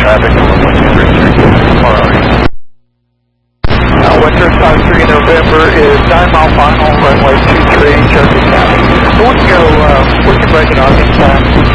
traffic on 123, far right. Western 53 November is 9 mile final, runway 23, Cherokee County. So we can break it off anytime.